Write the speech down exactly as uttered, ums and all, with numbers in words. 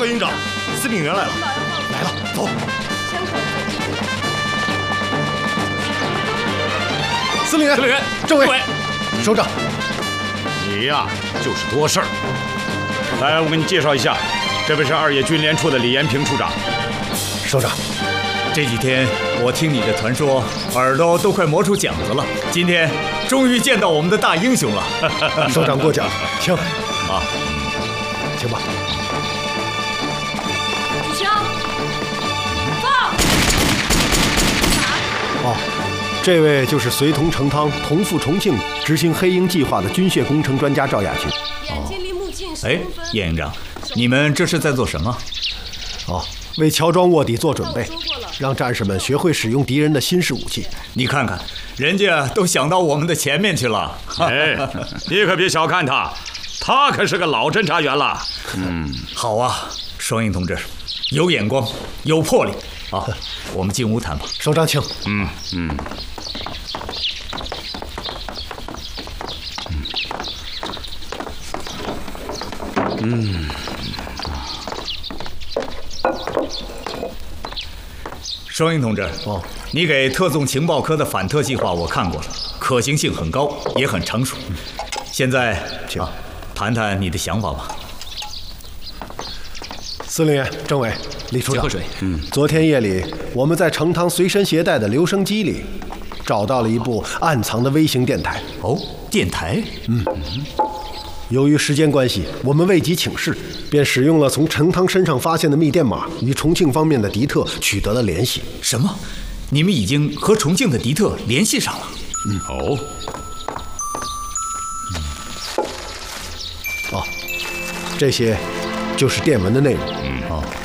赵营长，司令员来了，来了，走。司令员， 司令员， 政委， 首长， 你呀就是多事儿。来，我给你介绍一下，这位是二野军联处的李延平处长。 首长，这几天我听你的传说，耳朵都快磨出茧子了。今天终于见到我们的大英雄了。 首长过奖，请啊， 请吧。 举枪，放。 哦，这位就是随同成汤同赴重庆执行黑鹰计划的军械工程专家赵亚军。 眼睛离目镜十哎公分。 叶营长，你们这是在做什么？ 哦，为乔装卧底做准备，让战士们学会使用敌人的新式武器。 你看看，人家都想到我们的前面去了。 哎，你可别小看他，他可是个老侦察员了。 嗯，好啊，双英同志，有眼光，有魄力。啊，我们进屋谈吧。 首长，请。 嗯嗯。嗯。 双英同志， 哦， 你给特纵情报科的反特计划我看过了，可行性很高，也很成熟。现在， 请、 啊、谈谈你的想法吧。 司令员、政委、李处长， 喝水。 嗯，昨天夜里，我们在成汤随身携带的留声机里，找到了一部暗藏的微型电台。 哦，电台？ 嗯。由于时间关系，我们未及请示，便使用了从成汤身上发现的密电码，与重庆方面的敌特取得了联系。 什么？你们已经和重庆的敌特联系上了？ 嗯，哦。 哦，这些就是电文的内容。 嗯， 哦。